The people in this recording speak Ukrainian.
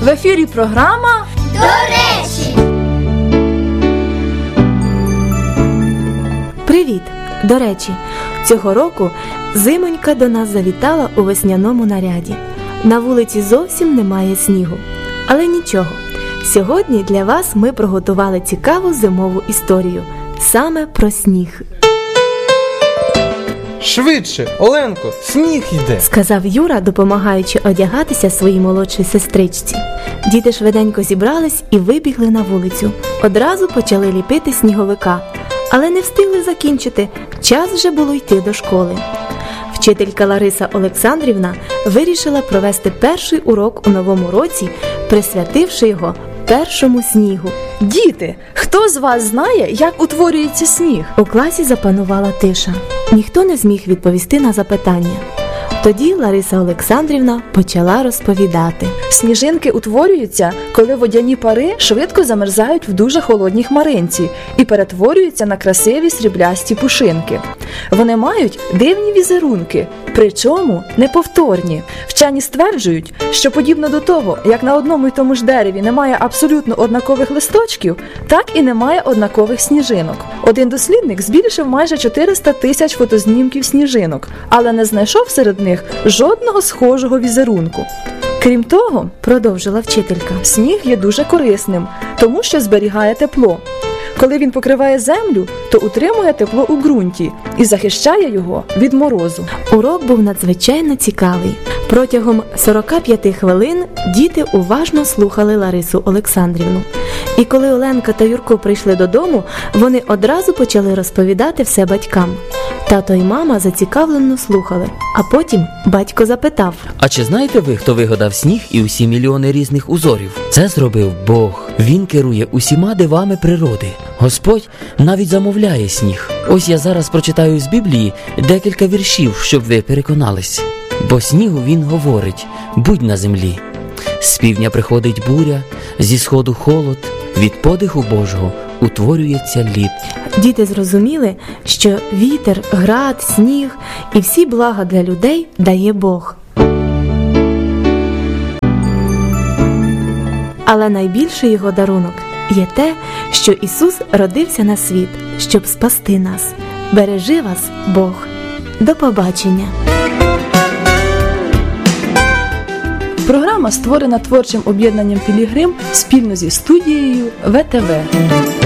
В ефірі програма «До речі». Привіт! До речі, цього року зимонька до нас завітала у весняному наряді. На вулиці зовсім немає снігу. Але нічого, сьогодні для вас ми приготували цікаву зимову історію. Саме про сніг. Швидше, Оленко, сніг йде, сказав Юра, допомагаючи одягатися своїй молодшій сестричці. Діти швиденько зібрались і вибігли на вулицю. Одразу почали ліпити сніговика, але не встигли закінчити, час вже було йти до школи. Вчителька Лариса Олександрівна вирішила провести перший урок у новому році, присвятивши його першому снігу. Діти, хто з вас знає, як утворюється сніг? У класі запанувала тиша. Ніхто не зміг відповісти на запитання. Тоді Лариса Олександрівна почала розповідати. Сніжинки утворюються, коли водяні пари швидко замерзають в дуже холодній хмаринці і перетворюються на красиві сріблясті пушинки. Вони мають дивні візерунки, причому неповторні. Вчені стверджують, що подібно до того, як на одному й тому ж дереві немає абсолютно однакових листочків, так і немає однакових сніжинок. Один дослідник збільшив майже 400 тисяч фотознімків сніжинок, але не знайшов серед них жодного схожого візерунку. Крім того, продовжила вчителька, сніг є дуже корисним, тому що зберігає тепло. Коли він покриває землю, то утримує тепло у ґрунті і захищає його від морозу. Урок був надзвичайно цікавий. Протягом 45 хвилин діти уважно слухали Ларису Олександрівну. І коли Оленка та Юрко прийшли додому, вони одразу почали розповідати все батькам. Тато і мама зацікавлено слухали, а потім батько запитав: «А чи знаєте ви, хто вигадав сніг і усі мільйони різних узорів? Це зробив Бог. Він керує усіма дивами природи. Господь навіть замовляє сніг. Ось я зараз прочитаю з Біблії декілька віршів, щоб ви переконались. Бо снігу він говорить: будь на землі. З півдня приходить буря, зі сходу холод, від подиху Божого утворюється лід». Діти зрозуміли, що вітер, град, сніг і всі блага для людей дає Бог. Але найбільший його дарунок є те, що Ісус родився на світ, щоб спасти нас. Бережи вас, Бог. До побачення. Програма створена творчим об'єднанням «Пілігрим» спільно зі студією ВТВ.